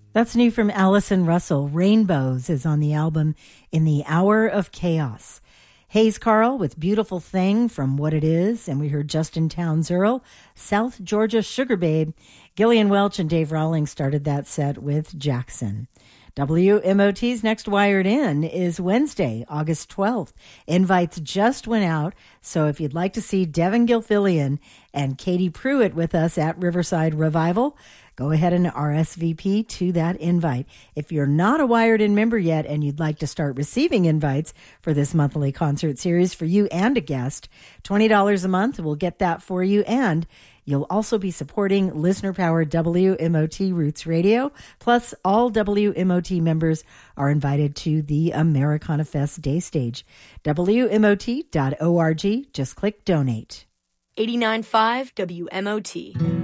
That's new from Allison Russell. Rainbows is on the album In the Hour of Chaos. Hayes Carl with Beautiful Thing from What It Is. And we heard Justin Townes Earl, South Georgia Sugar Babe. Gillian Welch and Dave Rawlings started that set with Jackson. WMOT's next Wired In is Wednesday, August 12th. Invites just went out, so if you'd like to see Devin Gilfillian and Katie Pruitt with us at Riverside Revival, go ahead and RSVP to that invite. If you're not a Wired In member yet and you'd like to start receiving invites for this monthly concert series for you and a guest, $20 a month will get that for you, and you'll also be supporting listener-powered WMOT Roots Radio. Plus, all WMOT members are invited to the Americana Fest Day Stage. WMOT.org. Just click Donate. 89.5 WMOT.